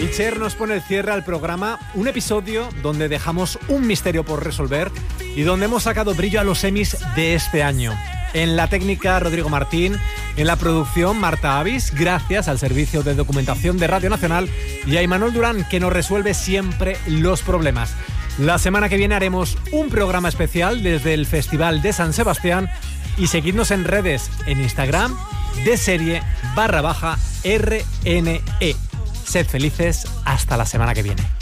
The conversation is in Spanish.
Itziar nos pone el cierre al programa, un episodio donde dejamos un misterio por resolver y donde hemos sacado brillo a los Emmys de este año. En la técnica, Rodrigo Martín, en la producción, Marta Avis, gracias al servicio de documentación de Radio Nacional y a Imanol Durán, que nos resuelve siempre los problemas. La semana que viene haremos un programa especial desde el Festival de San Sebastián y seguidnos en redes, en Instagram, @deserie_RNE. Sed felices, hasta la semana que viene.